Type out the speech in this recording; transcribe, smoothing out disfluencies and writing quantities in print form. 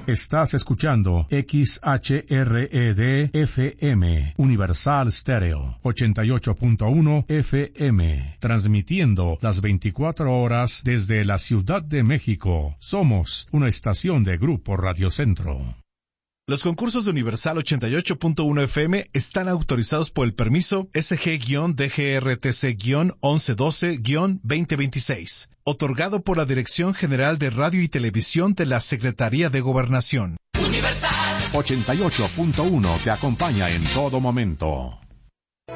Estás escuchando XHRED-FM, Universal Stereo, 88.1 FM, transmitiendo las 24 horas desde la Ciudad de México. Somos una estación de Grupo Radio Centro. Los concursos de Universal 88.1 FM están autorizados por el permiso SG-DGRTC-1112-2026, otorgado por la Dirección General de Radio y Televisión de la Secretaría de Gobernación. Universal 88.1 te acompaña en todo momento.